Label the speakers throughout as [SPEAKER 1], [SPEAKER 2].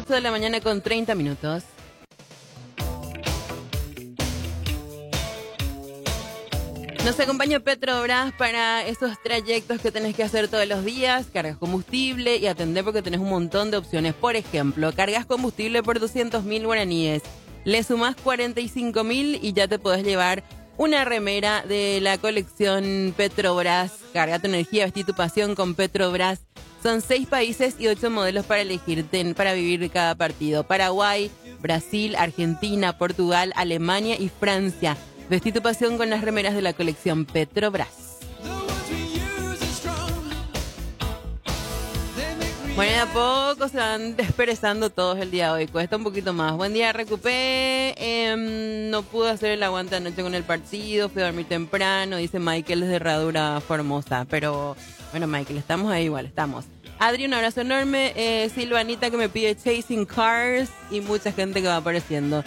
[SPEAKER 1] 8 de la mañana con 30 minutos. Nos acompaña Petrobras para esos trayectos que tenés que hacer todos los días. Cargas combustible y atender porque tenés un montón de opciones. Por ejemplo, cargas combustible por 200.000 guaraníes. Le sumás 45.000 y ya te podés llevar una remera de la colección Petrobras. Carga tu energía, vestí tu pasión con Petrobras. Son 6 países y 8 modelos para elegir para vivir cada partido. Paraguay, Brasil, Argentina, Portugal, Alemania y Francia. Vestí tu pasión con las remeras de la colección Petrobras. Bueno, de a poco se van desperezando todos el día de hoy. Cuesta un poquito más. Buen día, Recupé. No pude hacer el aguante anoche con el partido. Fui a dormir temprano. Dice Michael desde Herradura, Formosa. Pero bueno, Michael, estamos ahí igual, estamos. Adri, un abrazo enorme. Silvanita que me pide Chasing Cars. Y mucha gente que va apareciendo.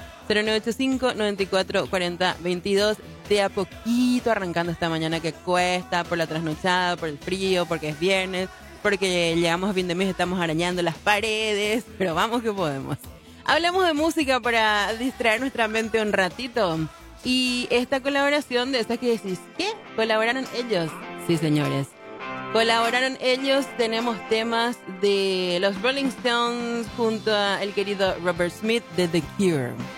[SPEAKER 1] 0985-9440-22. De a poquito arrancando esta mañana que cuesta. Por la trasnochada, por el frío, porque es viernes. Porque llegamos a fin de mes, estamos arañando las paredes, pero vamos que podemos. Hablamos de música para distraer nuestra mente un ratito. Y esta colaboración de esas que decís, ¿qué? ¿Colaboraron ellos? Sí, señores. Colaboraron ellos, tenemos temas de los Rolling Stones junto al querido Robert Smith de The Cure.